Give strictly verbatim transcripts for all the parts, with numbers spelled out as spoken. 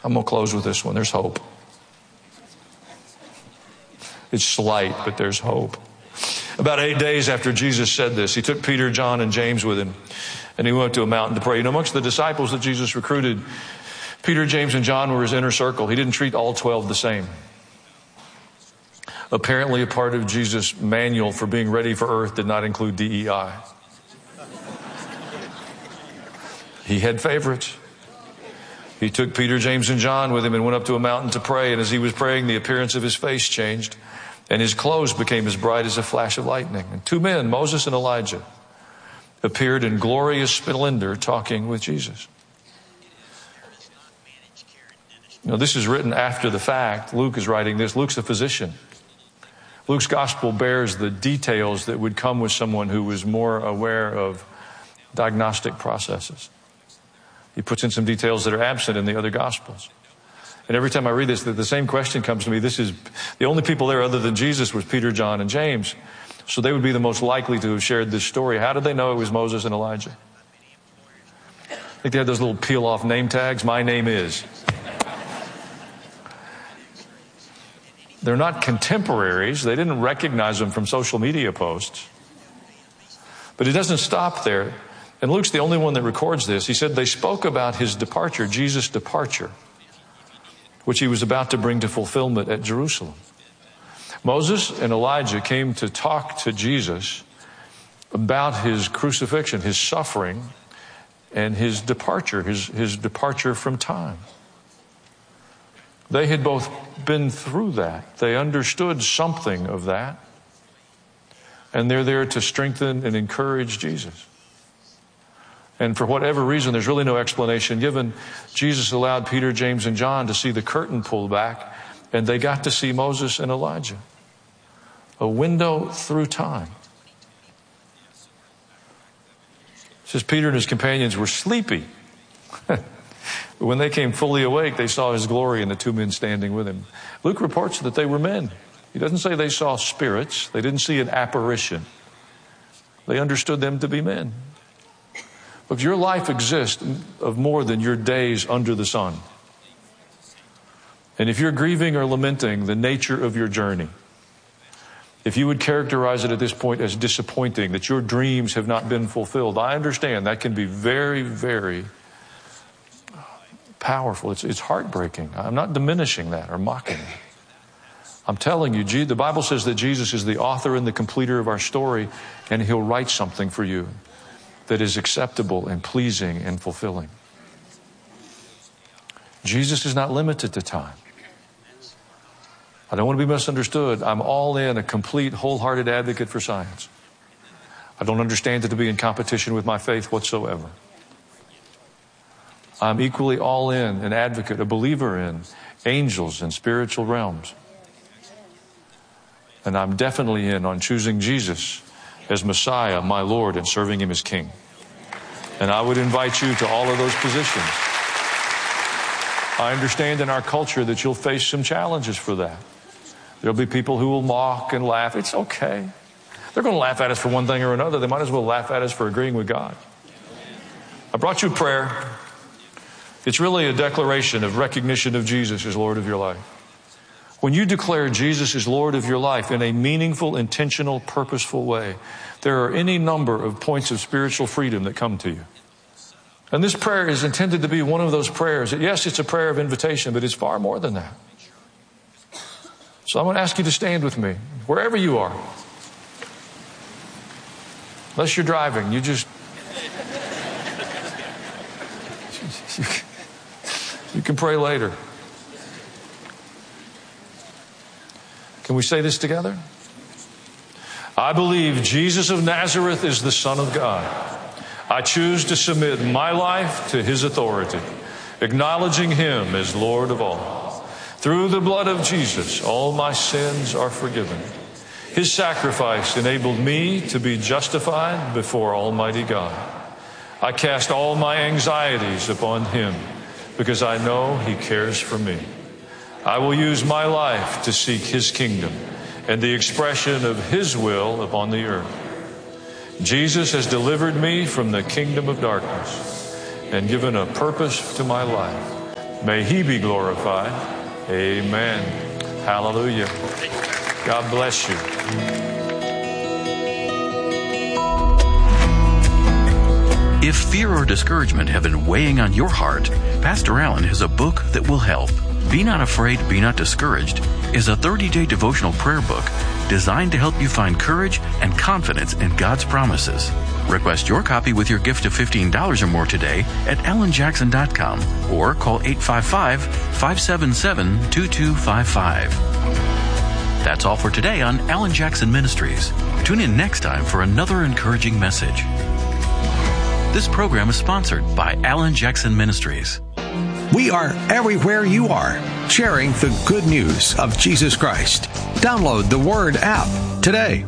I'm going to close with this one. There's hope. It's slight, but there's hope. About eight days after Jesus said this, he took Peter, John, and James with him, and he went to a mountain to pray. And amongst the disciples that Jesus recruited, Peter, James, and John were his inner circle. He didn't treat all twelve the same. Apparently, a part of Jesus' manual for being ready for earth did not include D E I. He had favorites. He took Peter, James, and John with him and went up to a mountain to pray. And as he was praying, the appearance of his face changed, and his clothes became as bright as a flash of lightning. And two men, Moses and Elijah, appeared in glorious splendor talking with Jesus. You know, this is written after the fact. Luke is writing this. Luke's a physician. Luke's gospel bears the details that would come with someone who was more aware of diagnostic processes. He puts in some details that are absent in the other gospels. And every time I read this, the, the same question comes to me. This is the only people there other than Jesus was Peter, John, and James. So they would be the most likely to have shared this story. How did they know it was Moses and Elijah? I think they had those little peel-off name tags. My name is. They're not contemporaries. They didn't recognize them from social media posts. But it doesn't stop there. And Luke's the only one that records this. He said they spoke about his departure, Jesus' departure, which he was about to bring to fulfillment at Jerusalem. Moses and Elijah came to talk to Jesus about his crucifixion, his suffering, and his departure, his, his departure from time. They had both been through that. They understood something of that. And they're there to strengthen and encourage Jesus. And for whatever reason, there's really no explanation given. Jesus allowed Peter, James, and John to see the curtain pull back, and they got to see Moses and Elijah. A window through time. It says Peter and his companions were sleepy. But when they came fully awake, they saw his glory and the two men standing with him. Luke reports that they were men. He doesn't say they saw spirits. They didn't see an apparition. They understood them to be men. Look, your life exists of more than your days under the sun. And if you're grieving or lamenting the nature of your journey, if you would characterize it at this point as disappointing, that your dreams have not been fulfilled, I understand that can be very, very powerful. It's, it's heartbreaking. I'm not diminishing that or mocking it. I'm telling you, the Bible says that Jesus is the author and the completer of our story, and he'll write something for you that is acceptable and pleasing and fulfilling. Jesus is not limited to time. I don't want to be misunderstood. I'm all in, a complete, wholehearted advocate for science. I don't understand it to be in competition with my faith whatsoever. I'm equally all in, an advocate, a believer in angels and spiritual realms. And I'm definitely in on choosing Jesus as Messiah, my Lord, and serving him as King. And I would invite you to all of those positions. I understand in our culture that you'll face some challenges for that. There'll be people who will mock and laugh. It's okay. They're going to laugh at us for one thing or another. They might as well laugh at us for agreeing with God. I brought you prayer. It's really a declaration of recognition of Jesus as Lord of your life. When you declare Jesus is Lord of your life in a meaningful, intentional, purposeful way, there are any number of points of spiritual freedom that come to you. And this prayer is intended to be one of those prayers. Yes, it's a prayer of invitation, but it's far more than that. So I'm going to ask you to stand with me, wherever you are. Unless you're driving, you just... You can pray later. Can we say this together? I believe Jesus of Nazareth is the Son of God. I choose to submit my life to his authority, acknowledging him as Lord of all. Through the blood of Jesus, all my sins are forgiven. His sacrifice enabled me to be justified before Almighty God. I cast all my anxieties upon him because I know he cares for me. I will use my life to seek his kingdom and the expression of his will upon the earth. Jesus has delivered me from the kingdom of darkness and given a purpose to my life. May He be glorified. Amen. Hallelujah. God bless you. If fear or discouragement have been weighing on your heart, Pastor Allen has a book that will help. Be Not Afraid, Be Not Discouraged is a thirty-day devotional prayer book designed to help you find courage and confidence in God's promises. Request your copy with your gift of fifteen dollars or more today at alan jackson dot com or call eight five five, five seven seven, two two five five. That's all for today on Alan Jackson Ministries. Tune in next time for another encouraging message. This program is sponsored by Alan Jackson Ministries. We are everywhere you are, sharing the good news of Jesus Christ. Download the Word app today.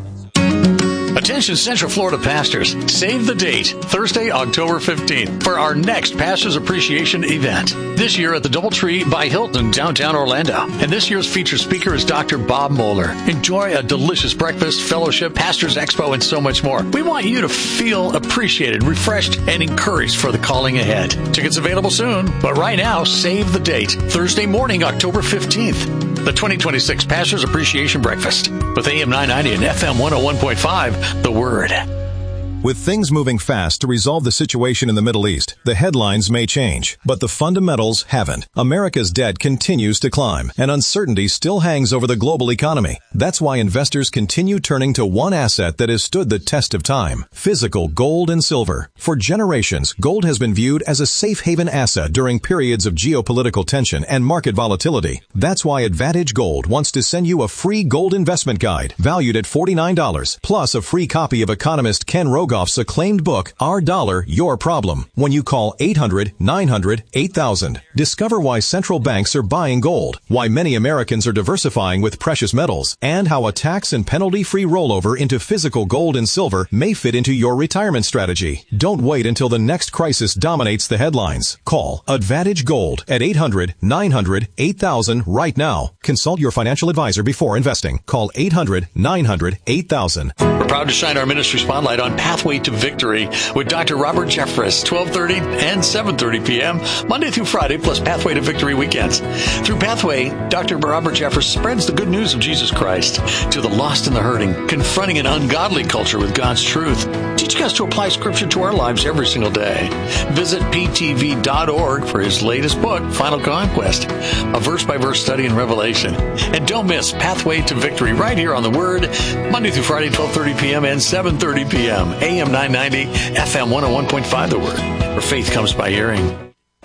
Attention Central Florida pastors, save the date, Thursday, October fifteenth, for our next Pastors Appreciation event. This year at the Doubletree by Hilton, downtown Orlando. And this year's featured speaker is Doctor Bob Moeller. Enjoy a delicious breakfast, fellowship, Pastors Expo, and so much more. We want you to feel appreciated, refreshed, and encouraged for the calling ahead. Tickets available soon, but right now, save the date, Thursday morning, October fifteenth. The twenty twenty-six Pastors Appreciation Breakfast with A M nine ninety and F M one oh one point five, The Word. With things moving fast to resolve the situation in the Middle East, the headlines may change, but the fundamentals haven't. America's debt continues to climb, and uncertainty still hangs over the global economy. That's why investors continue turning to one asset that has stood the test of time: physical gold and silver. For generations, gold has been viewed as a safe haven asset during periods of geopolitical tension and market volatility. That's why Advantage Gold wants to send you a free gold investment guide valued at forty-nine dollars, plus a free copy of economist Ken Rogoff's acclaimed book, Our Dollar, Your Problem, when you call eight hundred, nine hundred, eight thousand. Discover why central banks are buying gold, why many Americans are diversifying with precious metals, and how a tax and penalty-free rollover into physical gold and silver may fit into your retirement strategy. Don't wait until the next crisis dominates the headlines. Call Advantage Gold at eight hundred, nine hundred, eight thousand right now. Consult your financial advisor before investing. Call eight hundred, nine hundred, eight thousand. We're proud to shine our ministry spotlight on Pathway to Victory with Doctor Robert Jeffress, twelve thirty and seven thirty p.m. Monday through Friday, plus Pathway to Victory weekends. Through Pathway, Doctor Robert Jeffress spreads the good news of Jesus Christ to the lost and the hurting, confronting an ungodly culture with God's truth, teaching us to apply Scripture to our lives every single day. Visit p t v dot org for his latest book, Final Conquest, a verse-by-verse study in Revelation. And don't miss Pathway to Victory right here on The Word, Monday through Friday, twelve thirty p.m. and seven thirty p.m. A M nine ninety, F M one oh one point five, The Word, where faith comes by hearing.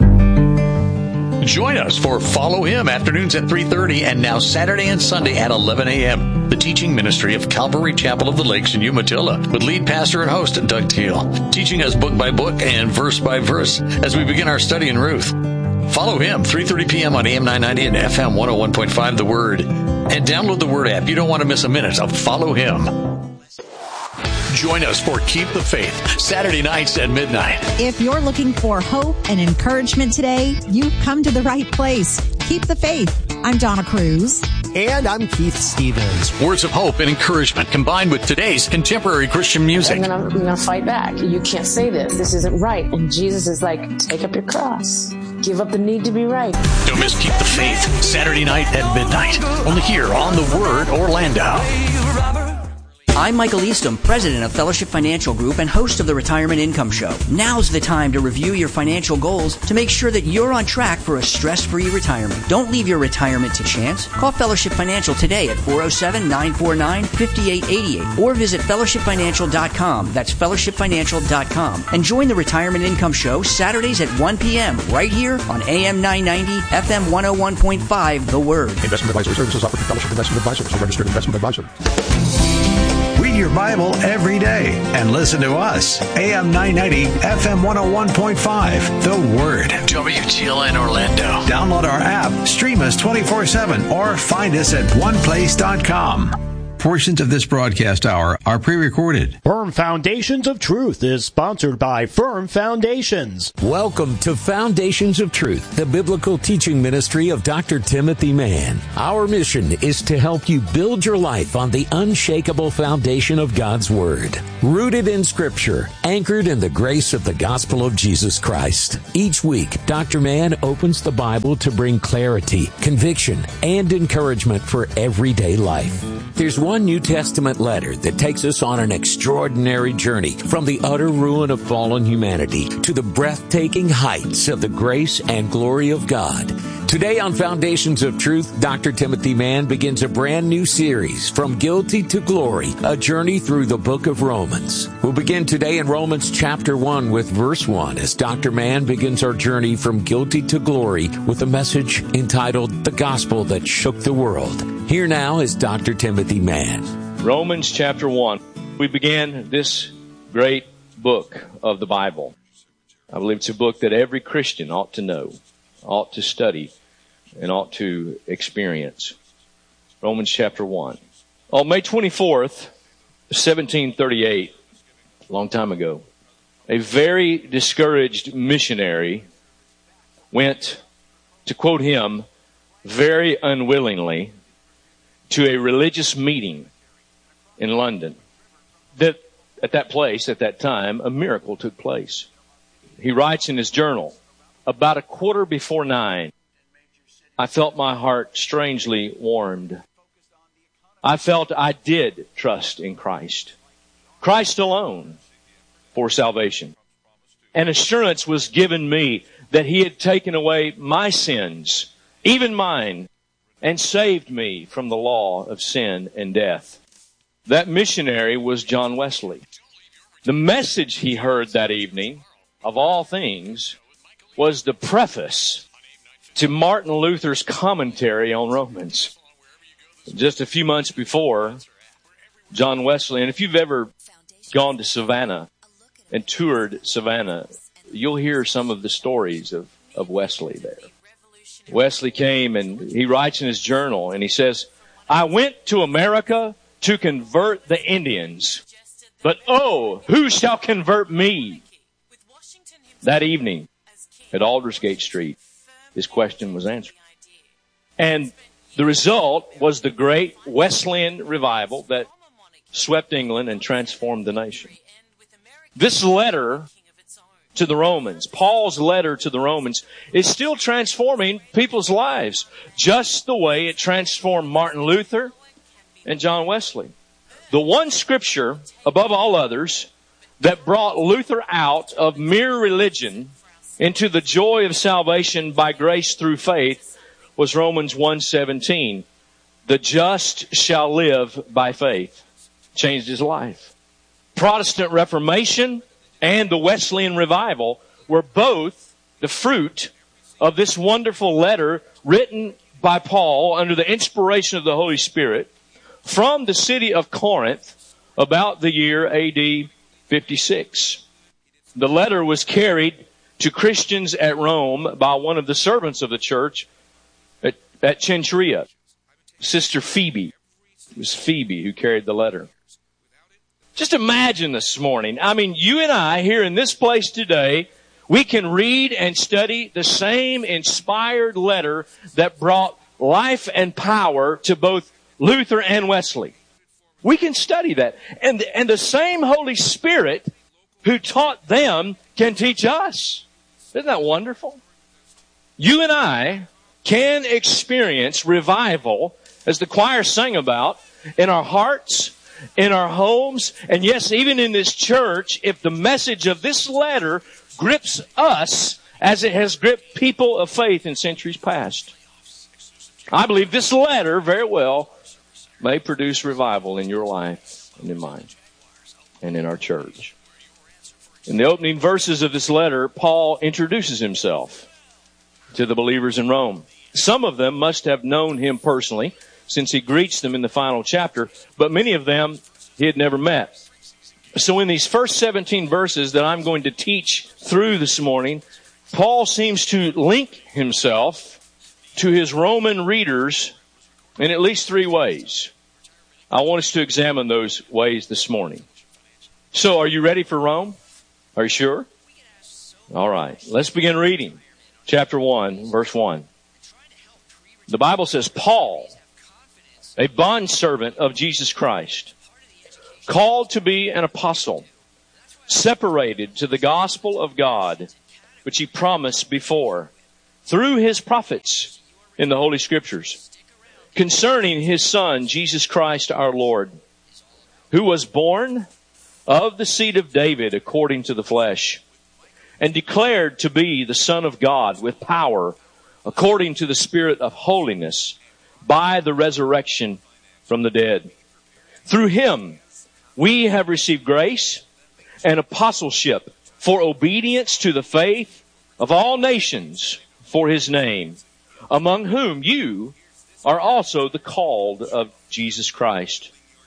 Join us for Follow Him, afternoons at three thirty, and now Saturday and Sunday at eleven a.m. The teaching ministry of Calvary Chapel of the Lakes in Umatilla, with lead pastor and host Doug Teal, teaching us book by book and verse by verse as we begin our study in Ruth. Follow Him, three thirty p.m. on A M nine ninety and F M one oh one point five, The Word. And download the Word app. You don't want to miss a minute of Follow Him. Join us for Keep the Faith, Saturday nights at midnight. If you're looking for hope and encouragement today, you've come to the right place. Keep the Faith. I'm Donna Cruz. And I'm Keith Stevens. Words of hope and encouragement combined with today's contemporary Christian music. And then I'm going to fight back. You can't say this. This isn't right. And Jesus is like, take up your cross. Give up the need to be right. Don't miss Keep the Faith, Saturday night at midnight. Only here on The Word, Orlando. I'm Michael Eastham, president of Fellowship Financial Group and host of the Retirement Income Show. Now's the time to review your financial goals to make sure that you're on track for a stress-free retirement. Don't leave your retirement to chance. Call Fellowship Financial today at four oh seven, nine four nine, five eight eight eight or visit fellowship financial dot com. That's fellowship financial dot com. And join the Retirement Income Show Saturdays at one p.m. right here on A M nine ninety, F M one oh one point five, The Word. Investment advisory services offered through Fellowship Investment Advisors, a registered investment advisor. Read your Bible every day and listen to us. A M nine ninety, F M one oh one point five, The Word. W T L N Orlando. Download our app, stream us twenty-four seven, or find us at one place dot com. Portions of this broadcast hour are pre-recorded. Firm Foundations of Truth is sponsored by Firm Foundations. Welcome to Foundations of Truth, the biblical teaching ministry of Doctor Timothy Mann. Our mission is to help you build your life on the unshakable foundation of God's Word, rooted in Scripture, anchored in the grace of the gospel of Jesus Christ. Each week, Doctor Mann opens the Bible to bring clarity, conviction, and encouragement for everyday life. There's one New Testament letter that takes us on an extraordinary journey from the utter ruin of fallen humanity to the breathtaking heights of the grace and glory of God. Today on Foundations of Truth, Doctor Timothy Mann begins a brand new series, From Guilty to Glory, a journey through the book of Romans. We'll begin today in Romans chapter one with verse one as Doctor Mann begins our journey from guilty to glory with a message entitled The Gospel That Shook the World. Here now is Doctor Timothy Mann. Romans chapter one. We began this great book of the Bible. I believe it's a book that every Christian ought to know, ought to study, and ought to experience. Romans chapter one. On May twenty-fourth, seventeen thirty-eight, a long time ago, a very discouraged missionary went, to quote him, very unwillingly, to a religious meeting in London. That at that place, at that time, a miracle took place. He writes in his journal, about a quarter before nine, I felt my heart strangely warmed. I felt I did trust in Christ. Christ alone for salvation. An assurance was given me that He had taken away my sins, even mine, and saved me from the law of sin and death. That missionary was John Wesley. The message he heard that evening, of all things, was the preface to Martin Luther's commentary on Romans. Just a few months before, John Wesley, and if you've ever gone to Savannah and toured Savannah, you'll hear some of the stories of, of Wesley there. Wesley came and he writes in his journal and he says, I went to America to convert the Indians, but oh, who shall convert me? That evening at Aldersgate Street, his question was answered. And the result was the great Wesleyan revival that swept England and transformed the nation. This letter to the Romans, Paul's letter to the Romans, is still transforming people's lives, just the way it transformed Martin Luther and John Wesley. The one scripture, above all others, that brought Luther out of mere religion into the joy of salvation by grace through faith was Romans one seventeen. The just shall live by faith. Changed his life. Protestant Reformation and the Wesleyan revival were both the fruit of this wonderful letter written by Paul under the inspiration of the Holy Spirit from the city of Corinth about the year A D fifty-six. The letter was carried to Christians at Rome by one of the servants of the church at, at Cenchrea, Sister Phoebe. It was Phoebe who carried the letter. Just imagine this morning. I mean, you and I here in this place today, we can read and study the same inspired letter that brought life and power to both Luther and Wesley. We can study that. And, and the same Holy Spirit who taught them can teach us. Isn't that wonderful? You and I can experience revival, as the choir sang about, in our hearts, in our homes, and yes, even in this church, if the message of this letter grips us as it has gripped people of faith in centuries past. I believe this letter very well may produce revival in your life and in mine and in our church. In the opening verses of this letter, Paul introduces himself to the believers in Rome. Some of them must have known him personally, since he greets them in the final chapter, but many of them he had never met. So in these first seventeen verses that I'm going to teach through this morning, Paul seems to link himself to his Roman readers in at least three ways. I want us to examine those ways this morning. So, are you ready for Rome? Are you sure? All right. Let's begin reading. Chapter one, verse one. The Bible says, Paul, a bondservant of Jesus Christ, called to be an apostle, separated to the gospel of God, which he promised before, through his prophets in the Holy Scriptures, concerning his Son, Jesus Christ our Lord, who was born of the seed of David according to the flesh, and declared to be the Son of God with power, according to the Spirit of holiness, by the resurrection from the dead. Through him we have received grace and apostleship for obedience to the faith of all nations for his name, among whom you are also the called of Jesus Christ.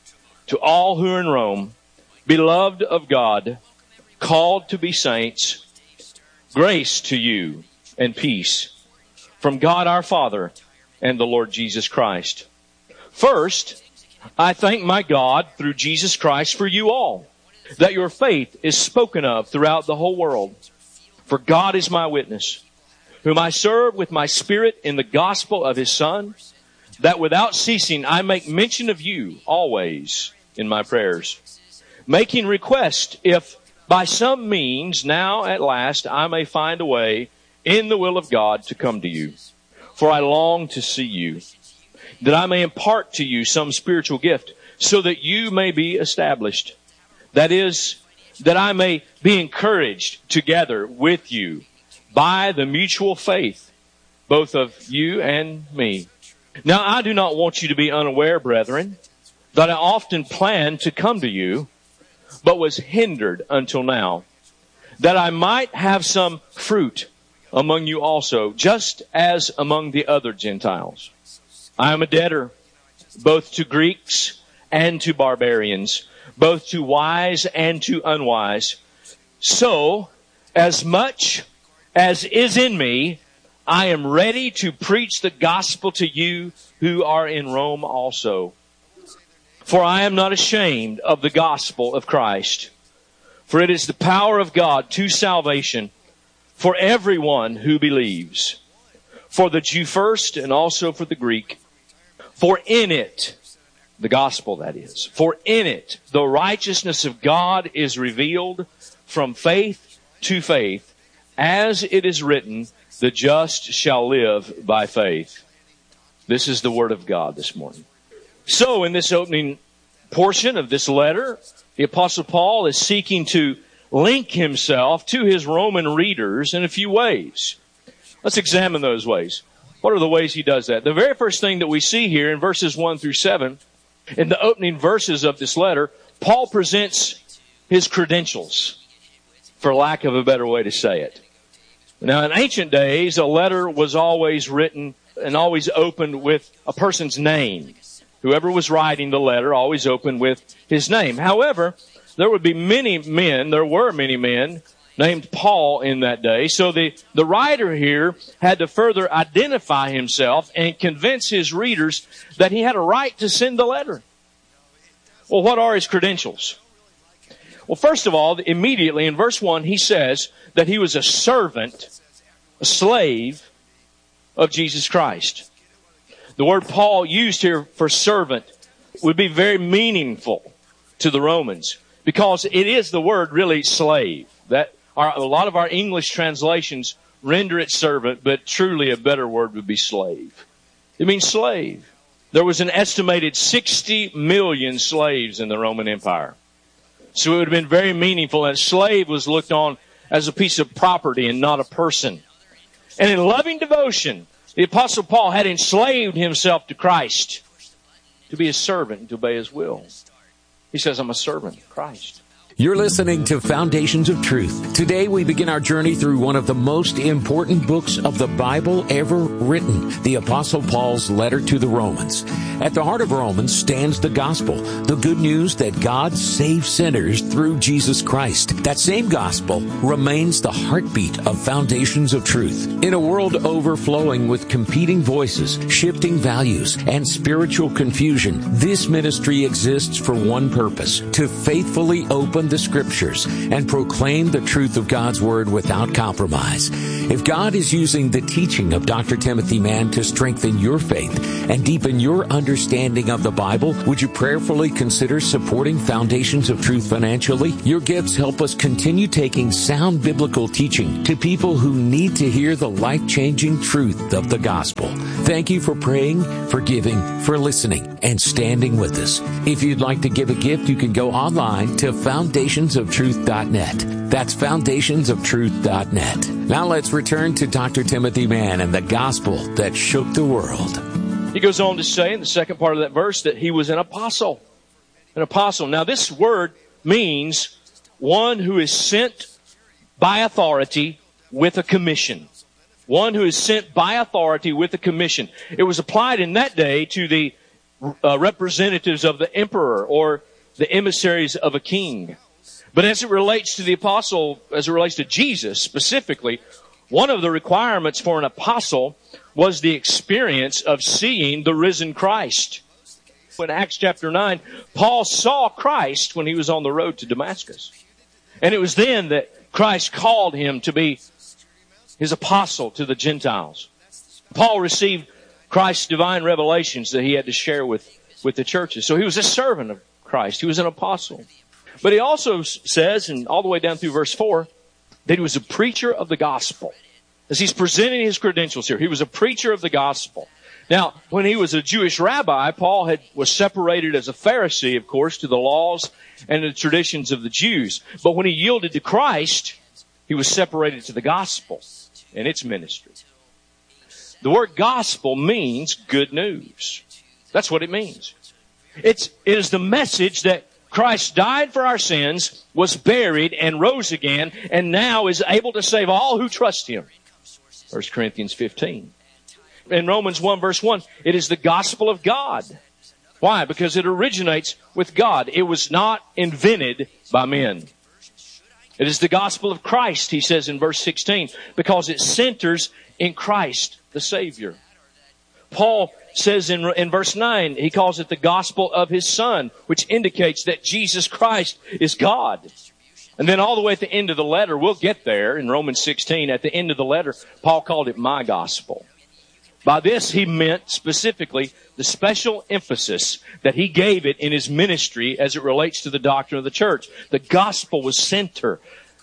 To all who are in Rome, beloved of God, called to be saints, grace to you and peace from God our Father and the Lord Jesus Christ. First, I thank my God through Jesus Christ for you all, that your faith is spoken of throughout the whole world. For God is my witness, whom I serve with my spirit in the gospel of his Son, that without ceasing I make mention of you always in my prayers, making request if by some means now at last I may find a way in the will of God to come to you. For I long to see you, that I may impart to you some spiritual gift, so that you may be established. That is, that I may be encouraged together with you by the mutual faith, both of you and me. Now I do not want you to be unaware, brethren, that I often planned to come to you, but was hindered until now, that I might have some fruit among you also, just as among the other Gentiles. I am a debtor, both to Greeks and to barbarians, both to wise and to unwise. So, as much as is in me, I am ready to preach the gospel to you who are in Rome also. For I am not ashamed of the gospel of Christ, for it is the power of God to salvation for everyone who believes, for the Jew first and also for the Greek. For in it, the gospel that is, for in it the righteousness of God is revealed from faith to faith, as it is written, the just shall live by faith. This is the word of God this morning. So in this opening portion of this letter, the Apostle Paul is seeking to link himself to his Roman readers in a few ways. Let's examine those ways. What are the ways he does that? The very first thing that we see here in verses one through seven, in the opening verses of this letter, Paul presents his credentials, for lack of a better way to say it. Now, in ancient days, a letter was always written and always opened with a person's name. Whoever was writing the letter always opened with his name. However, there would be many men, there were many men named Paul in that day. So the, the writer here had to further identify himself and convince his readers that he had a right to send the letter. Well, what are his credentials? Well, first of all, immediately in verse one, he says that he was a servant, a slave of Jesus Christ. The word Paul used here for servant would be very meaningful to the Romans, because it is the word really slave. That our, a lot of our English translations render it servant, but truly a better word would be slave. It means slave. There was an estimated sixty million slaves in the Roman Empire. So it would have been very meaningful. And a slave was looked on as a piece of property and not a person. And in loving devotion, the Apostle Paul had enslaved himself to Christ to be his servant and to obey his will. He says, I'm a servant of Christ. You're listening to Foundations of Truth. Today we begin our journey through one of the most important books of the Bible ever written, the Apostle Paul's letter to the Romans. At the heart of Romans stands the gospel, the good news that God saves sinners through Jesus Christ. That same gospel remains the heartbeat of Foundations of Truth. In a world overflowing with competing voices, shifting values, and spiritual confusion, this ministry exists for one purpose: to faithfully open the Scriptures and proclaim the truth of God's Word without compromise. If God is using the teaching of Doctor Timothy Mann to strengthen your faith and deepen your understanding of the Bible, would you prayerfully consider supporting Foundations of Truth financially? Your gifts help us continue taking sound biblical teaching to people who need to hear the life-changing truth of the gospel. Thank you for praying, for giving, for listening, and standing with us. If you'd like to give a gift, you can go online to foundations of truth dot net. That's foundations of truth dot net. Now let's return to Doctor Timothy Mann and the gospel that shook the world. He goes on to say in the second part of that verse that he was an apostle. An apostle. Now this word means one who is sent by authority with a commission. One who is sent by authority with a commission. It was applied in that day to the uh, representatives of the emperor or the emissaries of a king. But as it relates to the apostle, as it relates to Jesus specifically, one of the requirements for an apostle was the experience of seeing the risen Christ. In Acts chapter nine, Paul saw Christ when he was on the road to Damascus. And it was then that Christ called him to be his apostle to the Gentiles. Paul received Christ's divine revelations that he had to share with, with the churches. So he was a servant of Christ. He was an apostle. But he also says, and all the way down through verse four, that he was a preacher of the gospel. As he's presenting his credentials here, he was a preacher of the gospel. Now, when he was a Jewish rabbi, Paul had was separated as a Pharisee, of course, to the laws and the traditions of the Jews. But when he yielded to Christ, he was separated to the gospel and its ministry. The word gospel means good news. That's what it means. It's, it is the message that Christ died for our sins, was buried, and rose again, and now is able to save all who trust Him. First Corinthians fifteen. In Romans one verse one, it is the gospel of God. Why? Because it originates with God. It was not invented by men. It is the gospel of Christ, he says in verse sixteen, because it centers in Christ, the Savior. Paul says in, in verse nine, he calls it the gospel of his Son, which indicates that Jesus Christ is God. And then all the way at the end of the letter, we'll get there in Romans sixteen, at the end of the letter, Paul called it my gospel. By this, he meant specifically the special emphasis that he gave it in his ministry as it relates to the doctrine of the church. The gospel was center,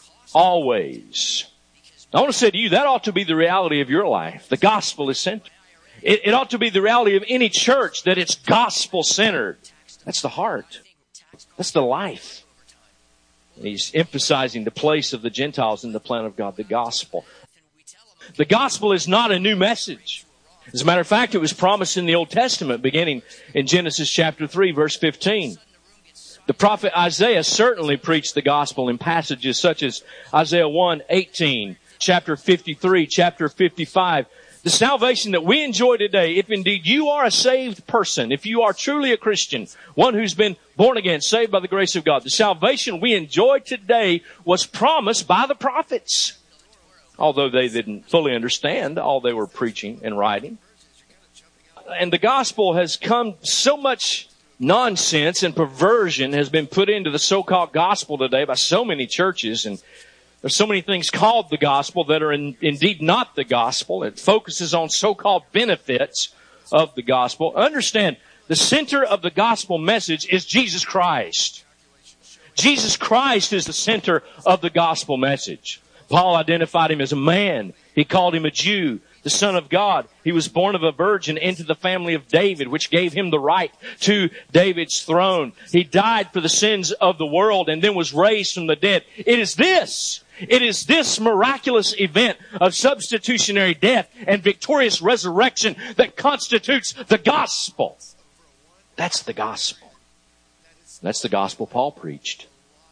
always. I want to say to you, that ought to be the reality of your life. The gospel is center. It, it ought to be the reality of any church that it's gospel-centered. That's the heart. That's the life. And he's emphasizing the place of the Gentiles in the plan of God, the gospel. The gospel is not a new message. As a matter of fact, it was promised in the Old Testament, beginning in Genesis chapter three, verse fifteen. The prophet Isaiah certainly preached the gospel in passages such as Isaiah one eighteen, chapter fifty-three, chapter fifty-five. The salvation that we enjoy today, if indeed you are a saved person, if you are truly a Christian, one who's been born again, saved by the grace of God, the salvation we enjoy today was promised by the prophets. Although they didn't fully understand all they were preaching and writing. And the gospel has come, so much nonsense and perversion has been put into the so-called gospel today by so many churches, and there's so many things called the gospel that are in, indeed not the gospel. It focuses on so-called benefits of the gospel. Understand, the center of the gospel message is Jesus Christ. Jesus Christ is the center of the gospel message. Paul identified him as a man. He called him a Jew, the Son of God. He was born of a virgin into the family of David, which gave him the right to David's throne. He died for the sins of the world and then was raised from the dead. It is this. It is this miraculous event of substitutionary death and victorious resurrection that constitutes the gospel. That's the gospel. That's the gospel Paul preached.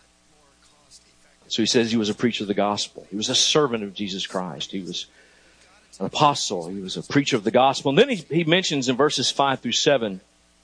So he says he was a preacher of the gospel. He was a servant of Jesus Christ. He was an apostle. He was a preacher of the gospel. And then he, he mentions in verses five through seven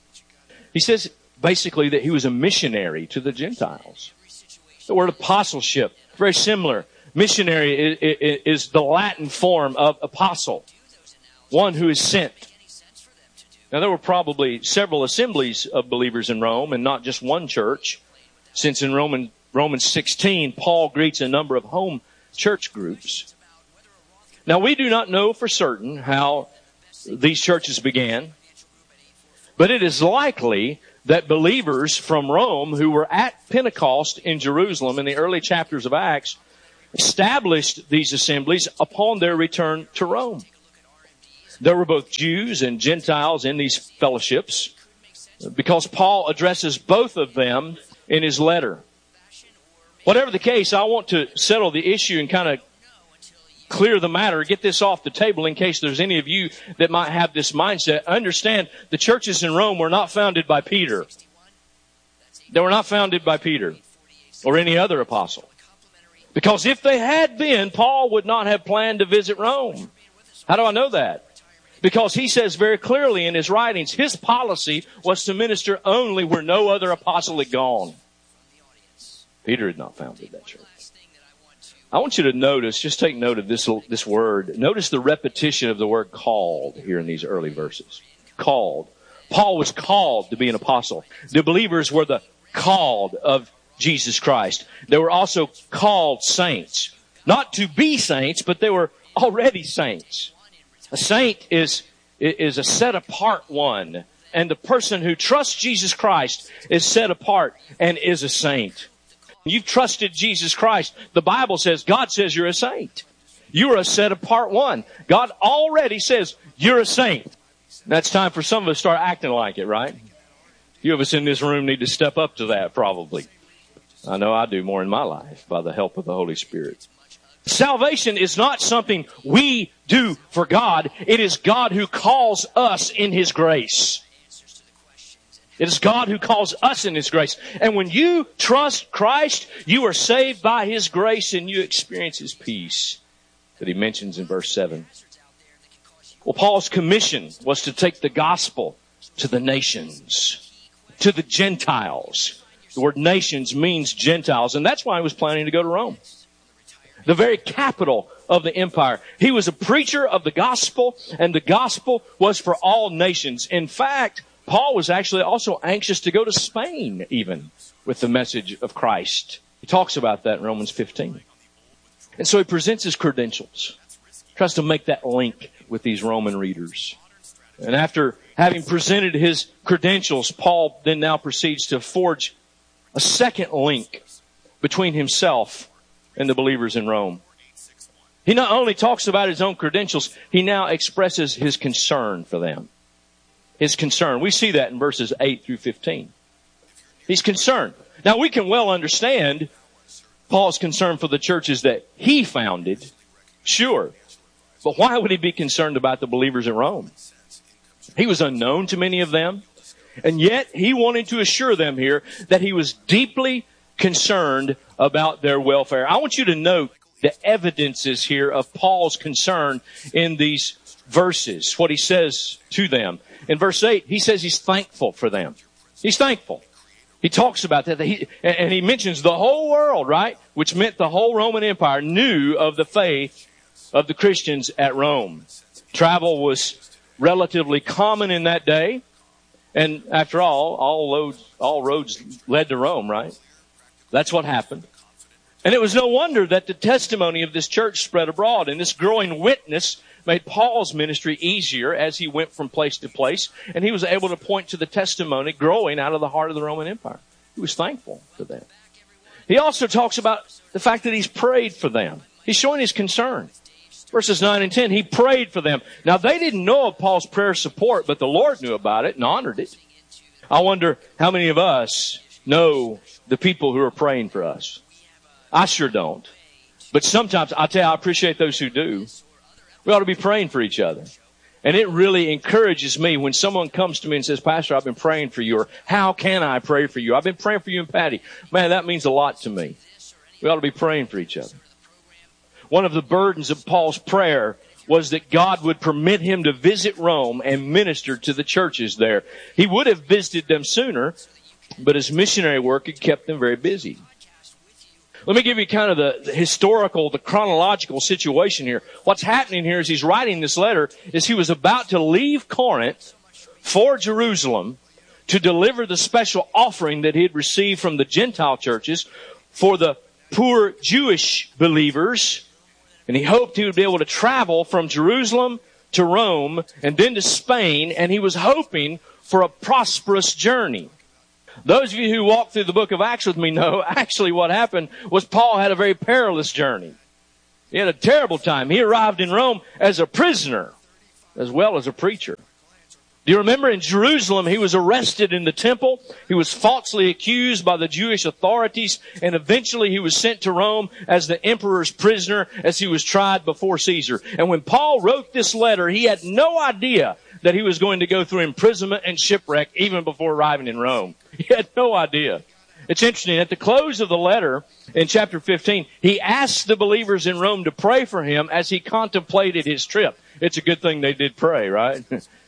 He says basically that he was a missionary to the Gentiles. The word apostleship, very similar. Missionary is the Latin form of apostle, one who is sent. Now, there were probably several assemblies of believers in Rome and not just one church, since in Roman, Romans sixteen, Paul greets a number of home church groups. Now, we do not know for certain how these churches began, but it is likely that believers from Rome who were at Pentecost in Jerusalem in the early chapters of Acts established these assemblies upon their return to Rome. There were both Jews and Gentiles in these fellowships because Paul addresses both of them in his letter. Whatever the case, I want to settle the issue and kind of clear the matter, get this off the table in case there's any of you that might have this mindset. Understand, the churches in Rome were not founded by Peter. They were not founded by Peter or any other apostle. Because if they had been, Paul would not have planned to visit Rome. How do I know that? Because he says very clearly in his writings, his policy was to minister only where no other apostle had gone. Peter had not founded that church. I want you to notice, just take note of this, this word. Notice the repetition of the word called here in these early verses. Called. Paul was called to be an apostle. The believers were the called of Jesus Christ. They were also called saints. Not to be saints, but they were already saints. A saint is, is a set apart one. And the person who trusts Jesus Christ is set apart and is a saint. You've trusted Jesus Christ. The Bible says, God says you're a saint. You're a set apart one. God already says you're a saint. That's time for some of us to start acting like it, right? A few of us in this room need to step up to that probably. I know I do more in my life by the help of the Holy Spirit. Salvation is not something we do for God. It is God who calls us in His grace. It is God who calls us in His grace. And when you trust Christ, you are saved by His grace and you experience His peace that He mentions in verse seven. Well, Paul's commission was to take the gospel to the nations, to the Gentiles. The word nations means Gentiles, and that's why he was planning to go to Rome, the very capital of the empire. He was a preacher of the gospel, and the gospel was for all nations. In fact, Paul was actually also anxious to go to Spain, even, with the message of Christ. He talks about that in Romans fifteen. And so he presents his credentials, tries to make that link with these Roman readers. And after having presented his credentials, Paul then now proceeds to forge a second link between himself and the believers in Rome. He not only talks about his own credentials, he now expresses his concern for them. His concern. We see that in verses eight through fifteen. He's concerned. Now we can well understand Paul's concern for the churches that he founded. Sure. But why would he be concerned about the believers in Rome? He was unknown to many of them. And yet he wanted to assure them here that he was deeply concerned about their welfare. I want you to note the evidences here of Paul's concern in these verses. What he says to them. In verse eight, he says he's thankful for them. He's thankful. He talks about that. He, and he mentions the whole world, right? Which meant the whole Roman Empire knew of the faith of the Christians at Rome. Travel was relatively common in that day. And after all, all roads, all roads led to Rome, right? That's what happened. And it was no wonder that the testimony of this church spread abroad. And this growing witness made Paul's ministry easier as he went from place to place. And he was able to point to the testimony growing out of the heart of the Roman Empire. He was thankful for them. He also talks about the fact that he's prayed for them. He's showing his concern. Verses nine and ten, he prayed for them. Now, they didn't know of Paul's prayer support, but the Lord knew about it and honored it. I wonder how many of us know the people who are praying for us. I sure don't. But sometimes, I tell you, I appreciate those who do. We ought to be praying for each other. And it really encourages me when someone comes to me and says, Pastor, I've been praying for you, or how can I pray for you? I've been praying for you and Patty. Man, that means a lot to me. We ought to be praying for each other. One of the burdens of Paul's prayer was that God would permit him to visit Rome and minister to the churches there. He would have visited them sooner, but his missionary work had kept them very busy. Let me give you kind of the, the historical, the chronological situation here. What's happening here as he's writing this letter is he was about to leave Corinth for Jerusalem to deliver the special offering that he had received from the Gentile churches for the poor Jewish believers. And he hoped he would be able to travel from Jerusalem to Rome and then to Spain, and he was hoping for a prosperous journey. Those of you who walked through the book of Acts with me know actually what happened was Paul had a very perilous journey. He had a terrible time. He arrived in Rome as a prisoner as well as a preacher. Do you remember in Jerusalem he was arrested in the temple? He was falsely accused by the Jewish authorities, and eventually he was sent to Rome as the emperor's prisoner as he was tried before Caesar. And when Paul wrote this letter, he had no idea that he was going to go through imprisonment and shipwreck even before arriving in Rome. He had no idea. It's interesting. At the close of the letter, in chapter fifteen, he asked the believers in Rome to pray for him as he contemplated his trip. It's a good thing they did pray, right?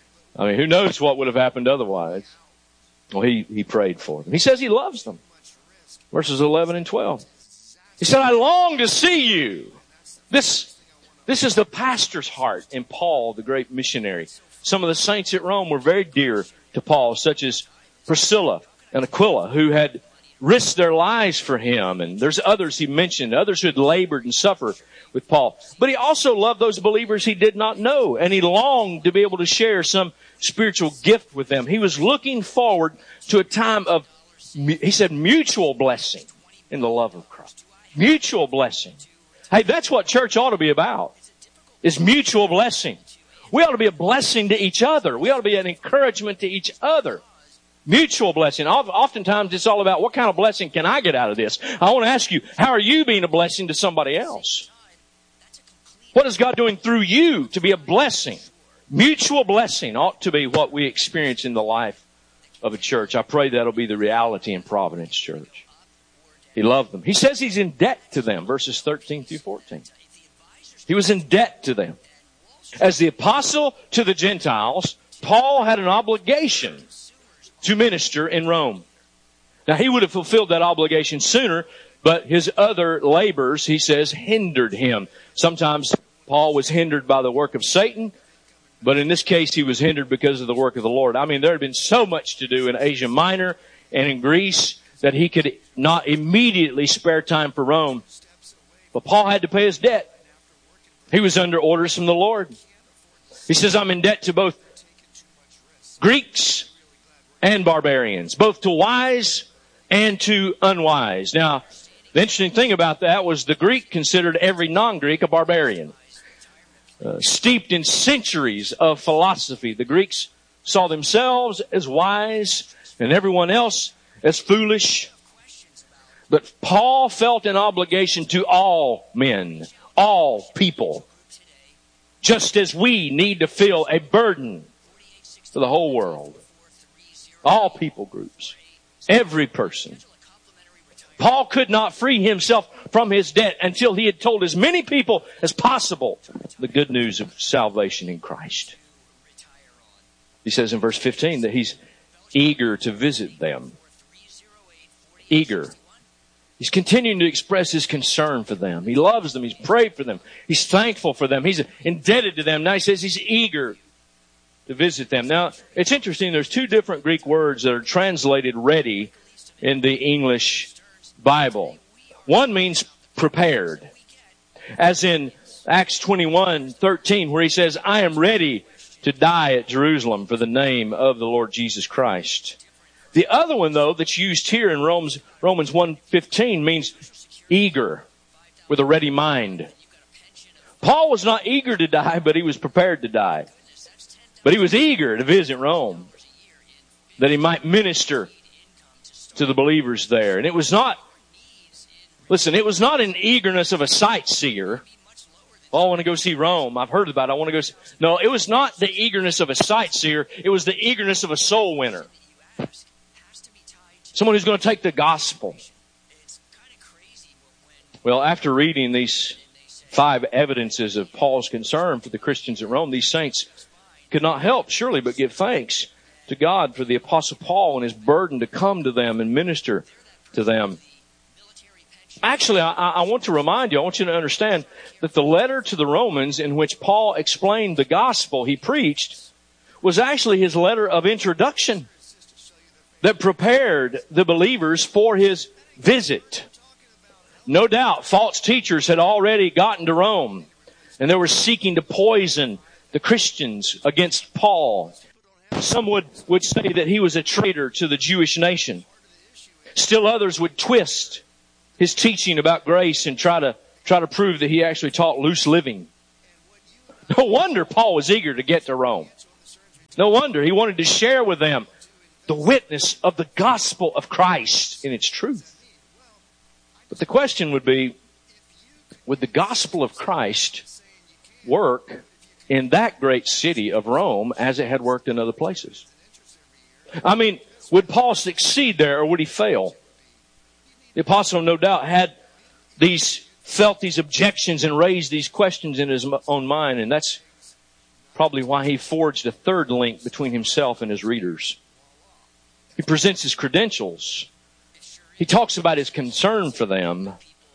I mean, who knows what would have happened otherwise? Well, he, he prayed for them. He says he loves them. Verses eleven and twelve. He said, I long to see you. This, this is the pastor's heart in Paul, the great missionary. Some of the saints at Rome were very dear to Paul, such as Priscilla and Aquila, who had risked their lives for him. And there's others he mentioned, others who had labored and suffered with Paul. But he also loved those believers he did not know, and he longed to be able to share some spiritual gift with them. He was looking forward to a time of, he said, mutual blessing in the love of Christ. Mutual blessing. Hey, that's what church ought to be about, is mutual blessing. We ought to be a blessing to each other. We ought to be an encouragement to each other. Mutual blessing. Oftentimes it's all about what kind of blessing can I get out of this? I want to ask you, how are you being a blessing to somebody else? What is God doing through you to be a blessing? Mutual blessing ought to be what we experience in the life of a church. I pray that'll be the reality in Providence Church. He loved them. He says he's in debt to them, verses thirteen through fourteen. He was in debt to them. As the apostle to the Gentiles, Paul had an obligation to minister in Rome. Now, he would have fulfilled that obligation sooner, but his other labors, he says, hindered him. Sometimes Paul was hindered by the work of Satan, but in this case he was hindered because of the work of the Lord. I mean, there had been so much to do in Asia Minor and in Greece that he could not immediately spare time for Rome. But Paul had to pay his debt. He was under orders from the Lord. He says, I'm in debt to both Greeks and barbarians, both to wise and to unwise. Now, the interesting thing about that was the Greek considered every non-Greek a barbarian. Uh, steeped in centuries of philosophy, the Greeks saw themselves as wise and everyone else as foolish. But Paul felt an obligation to all men, all people, just as we need to feel a burden for the whole world. All people groups. Every person. Paul could not free himself from his debt until he had told as many people as possible the good news of salvation in Christ. He says in verse fifteen that he's eager to visit them. Eager. He's continuing to express his concern for them. He loves them. He's prayed for them. He's thankful for them. He's indebted to them. Now he says he's eager to visit them. Now, it's interesting. There's two different Greek words that are translated ready in the English Bible. One means prepared, as in Acts twenty-one thirteen, where he says, I am ready to die at Jerusalem for the name of the Lord Jesus Christ. The other one, though, that's used here in Romans, Romans one fifteen means eager, with a ready mind. Paul was not eager to die, but he was prepared to die. But he was eager to visit Rome, that he might minister to the believers there. And it was not, listen, it was not an eagerness of a sightseer. Oh, I want to go see Rome. I've heard about it. I want to go see. No, it was not the eagerness of a sightseer. It was the eagerness of a soul winner. Someone who's going to take the gospel. Well, after reading these five evidences of Paul's concern for the Christians at Rome, these saints could not help, surely, but give thanks to God for the Apostle Paul and his burden to come to them and minister to them. Actually, I, I want to remind you, I want you to understand that the letter to the Romans in which Paul explained the gospel he preached was actually his letter of introduction that prepared the believers for his visit. No doubt, false teachers had already gotten to Rome, and they were seeking to poison the Christians against Paul. Some would, would say that he was a traitor to the Jewish nation. Still others would twist his teaching about grace and try to try to prove that he actually taught loose living. No wonder Paul was eager to get to Rome. No wonder he wanted to share with them the witness of the gospel of Christ in its truth. But the question would be, would the gospel of Christ work in that great city of Rome as it had worked in other places? I mean, would Paul succeed there or would he fail? The apostle, no doubt, had these, felt these objections and raised these questions in his own mind, and that's probably why he forged a third link between himself and his readers. He presents his credentials. He talks about his concern for them,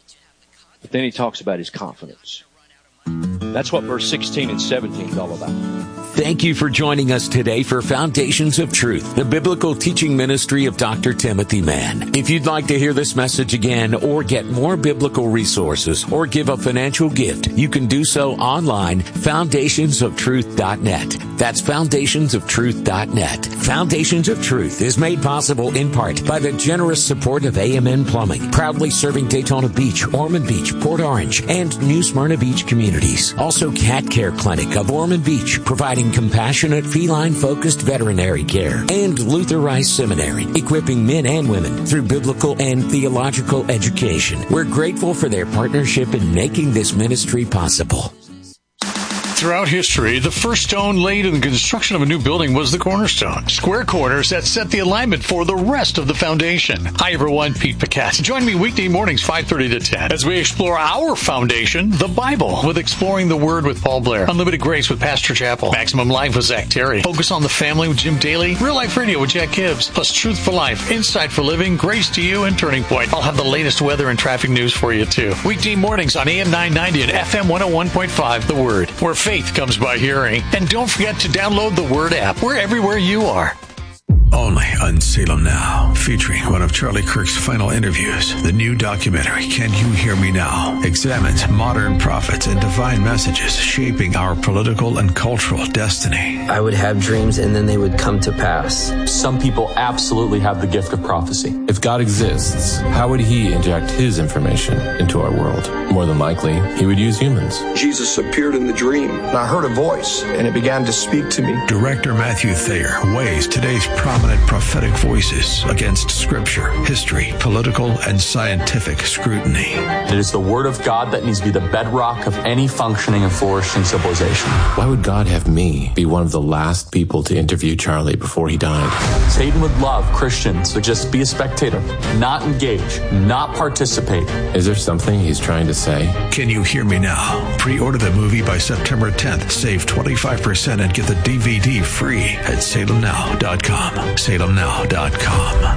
but then he talks about his confidence. That's what verse sixteen and seventeen is all about. Thank you for joining us today for Foundations of Truth, the biblical teaching ministry of Doctor Timothy Mann. If you'd like to hear this message again or get more biblical resources or give a financial gift, you can do so online, foundations of truth dot net. That's foundations of truth dot net. Foundations of Truth is made possible in part by the generous support of A M N Plumbing, proudly serving Daytona Beach, Ormond Beach, Port Orange, and New Smyrna Beach communities. Also, Cat Care Clinic of Ormond Beach, providing compassionate, feline-focused veterinary care. And Luther Rice Seminary, equipping men and women through biblical and theological education. We're grateful for their partnership in making this ministry possible. Throughout history, the first stone laid in the construction of a new building was the cornerstone. Square corners that set the alignment for the rest of the foundation. Hi, everyone. Pete Pacat. Join me weekday mornings, five thirty to ten, as we explore our foundation, the Bible, with Exploring the Word with Paul Blair, Unlimited Grace with Pastor Chappell, Maximum Life with Zach Terry, Focus on the Family with Jim Daly, Real Life Radio with Jack Gibbs, plus Truth for Life, Insight for Living, Grace to You, and Turning Point. I'll have the latest weather and traffic news for you, too. Weekday mornings on A M nine ninety and F M one oh one point five, The Word, where faith comes by hearing. And don't forget to download the Word app. We're everywhere you are. Only on Salem Now, featuring one of Charlie Kirk's final interviews. The new documentary, Can You Hear Me Now?, examines modern prophets and divine messages shaping our political and cultural destiny. I would have dreams and then they would come to pass. Some people absolutely have the gift of prophecy. If God exists, how would he inject his information into our world? More than likely, he would use humans. Jesus appeared in the dream, and I heard a voice, and it began to speak to me. Director Matthew Thayer weighs today's prominent prophetic voices against scripture, history, political, and scientific scrutiny. It is the Word of God that needs to be the bedrock of any functioning and flourishing civilization. Why would God have me be one of the last people to interview Charlie before he died? Satan would love Christians to just be a spectator, not engage, not participate. Is there something he's trying to say? Can You Hear Me Now? Pre-order the movie by September tenth. Save twenty-five percent and get the D V D free at salem now dot com. salem now dot com.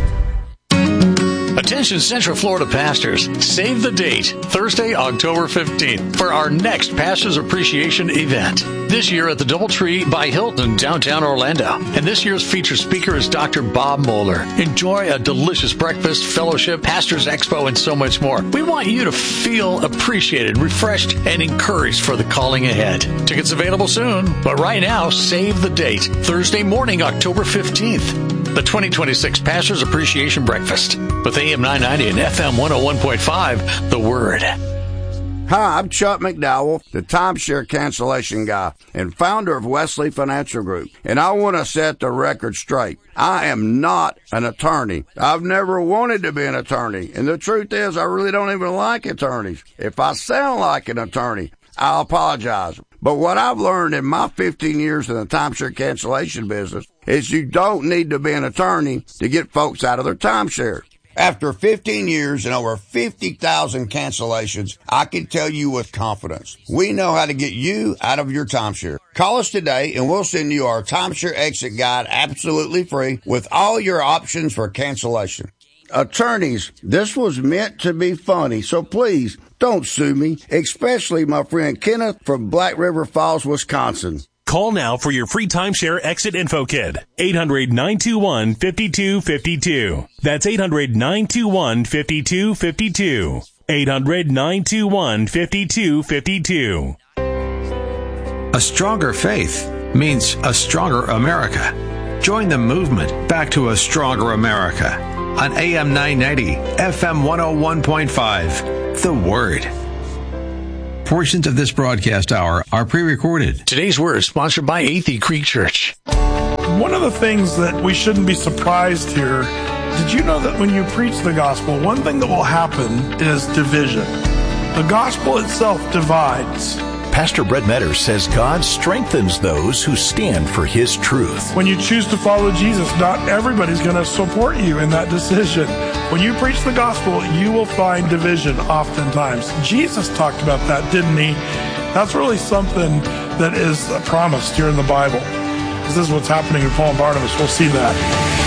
Attention Central Florida pastors, save the date, Thursday, October fifteenth, for our next Pastors Appreciation event. This year at the Doubletree by Hilton, downtown Orlando. And this year's featured speaker is Doctor Bob Moeller. Enjoy a delicious breakfast, fellowship, Pastors Expo, and so much more. We want you to feel appreciated, refreshed, and encouraged for the calling ahead. Tickets available soon, but right now, save the date, Thursday morning, October fifteenth. The twenty twenty-six Pastors Appreciation Breakfast with A M nine ninety and F M one oh one point five, The Word. Hi, I'm Chuck McDowell, the timeshare cancellation guy and founder of Wesley Financial Group, and I want to set the record straight. I am not an attorney. I've never wanted to be an attorney, and the truth is I really don't even like attorneys. If I sound like an attorney, I'll apologize. But what I've learned in my fifteen years in the timeshare cancellation business is you don't need to be an attorney to get folks out of their timeshare. After fifteen years and over fifty thousand cancellations, I can tell you with confidence, we know how to get you out of your timeshare. Call us today and we'll send you our timeshare exit guide absolutely free with all your options for cancellation. Attorneys, this was meant to be funny, so please don't sue me, especially my friend Kenneth from Black River Falls, Wisconsin. Call now for your free timeshare exit info kit. eight hundred, nine two one, five two five two. That's eight hundred, nine two one, five two five two. eight hundred, nine two one, five two five two. A stronger faith means a stronger America. Join the movement back to a stronger America on A M nine ninety, F M one oh one point five. The Word. Portions of this broadcast hour are pre-recorded. Today's Word is sponsored by Athey Creek Church. One of the things that we shouldn't be surprised here, did you know that when you preach the gospel, one thing that will happen is division? The gospel itself divides. Pastor Brett Metters says God strengthens those who stand for His truth. When you choose to follow Jesus, not everybody's going to support you in that decision. When you preach the gospel, you will find division oftentimes. Jesus talked about that, didn't he? That's really something that is promised here in the Bible. This is what's happening in Paul and Barnabas. We'll see that.